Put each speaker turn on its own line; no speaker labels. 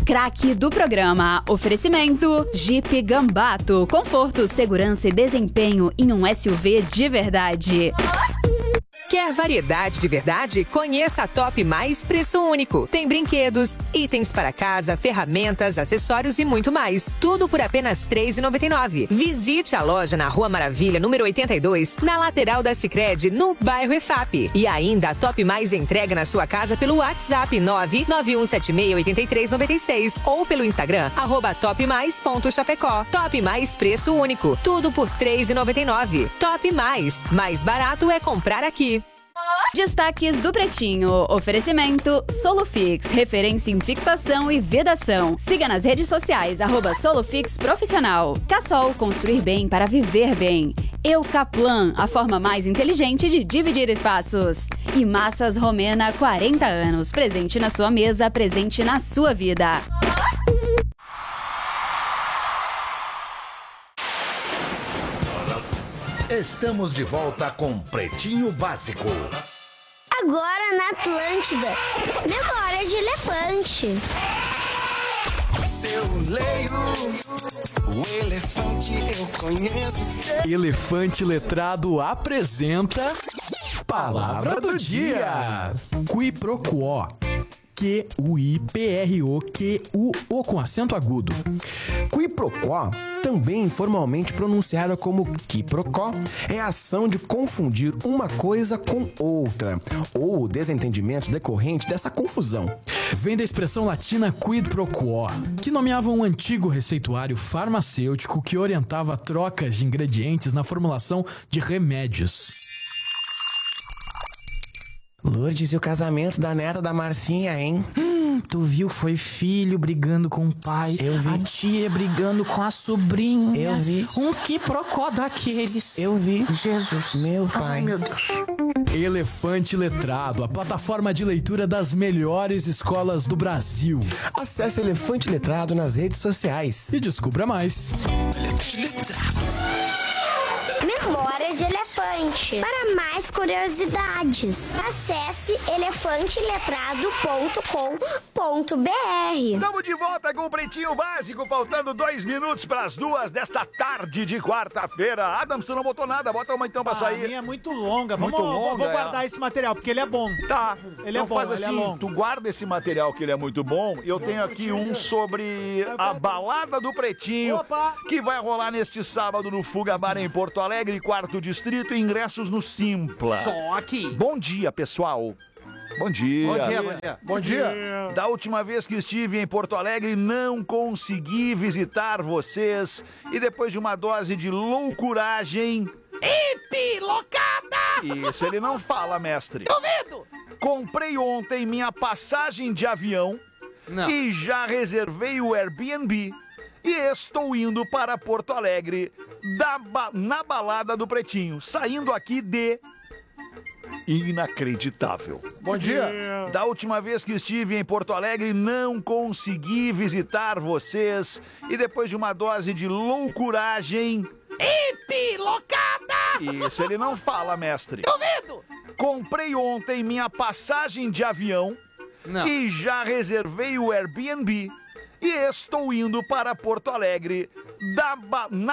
Craque do programa. Oferecimento Jeep Gambato. Conforto, segurança e desempenho em um SUV de verdade.
Quer variedade de verdade? Conheça a Top Mais Preço Único. Tem brinquedos, itens para casa, ferramentas, acessórios e muito mais. Tudo por apenas R$ 3,99. Visite a loja na Rua Maravilha, número 82, na lateral da Sicredi, no bairro EFAP. E ainda a Top Mais entrega na sua casa pelo WhatsApp 991768396 ou pelo Instagram, @topmais.chapecó. Top Mais Preço Único. Tudo por R$ 3,99. Top Mais. Mais barato é comprar aqui.
Destaques do Pretinho. Oferecimento Solufix, referência em fixação e vedação. Siga nas redes sociais, @Solufix Profissional. Cassol, construir bem para viver bem. Eucaplan, a forma mais inteligente de dividir espaços. E Massas Romena, 40 anos. Presente na sua mesa, presente na sua vida.
Estamos de volta com Pretinho Básico.
Agora na Atlântida, memória de elefante.
Se eu leio o elefante, eu conheço.
Elefante Letrado apresenta Palavra do Dia. Qui pro quo. Q-U-I-P-R-O-Q-U-O com acento agudo.
Qui pro quo, também informalmente pronunciada como quiprocó, é a ação de confundir uma coisa com outra, ou o desentendimento decorrente dessa confusão.
Vem da expressão latina quid pro quo, que nomeava um antigo receituário farmacêutico que orientava trocas de ingredientes na formulação de remédios.
Lourdes, e o casamento da neta da Marcinha, hein?
Tu viu? Foi filho brigando com o pai.
Eu vi.
A tia brigando com a sobrinha.
Eu vi.
Um quiprocó daqueles.
Eu vi.
Jesus.
Meu pai.
Ai, meu Deus.
Elefante Letrado, a plataforma de leitura das melhores escolas do Brasil.
Acesse Elefante Letrado nas redes sociais.
E descubra mais.
Memória de elefante. Para mais curiosidades, acesse elefanteletrado.com.br.
Estamos de volta com o Pretinho Básico, faltando 2 minutos para as 2 desta tarde de quarta-feira. Adams, tu não botou nada, bota uma então pra sair.
A minha é muito longa,
Muito longa,
vou guardar esse material, porque ele é bom.
Tá,
Ele
então
é bom,
faz
ele é
assim,
longo.
tu guarda esse material que ele é muito bom. Eu tenho aqui um sobre a balada do Pretinho,
Opa!
que vai rolar neste sábado no Fuga Bar em Porto Alegre, 4º Distrito, ingressos no Simpla.
Só aqui.
Bom dia, pessoal. Bom dia.
Bom dia, bom dia.
Bom dia. Da última vez que estive em Porto Alegre, não consegui visitar vocês. E depois de uma dose de loucuragem...
Epilocada!
Isso, ele não fala, mestre.
Duvido!
Comprei ontem minha passagem de avião e já reservei o Airbnb. E estou indo para Porto Alegre na balada do Pretinho, saindo aqui de... Inacreditável.
Bom dia.
Da última vez que estive em Porto Alegre, não consegui visitar vocês. E depois de uma dose de loucuragem...
Epilocada!
Isso, ele não fala, mestre.
Duvido!
Comprei ontem minha passagem de avião e já reservei o Airbnb. E estou indo para Porto Alegre na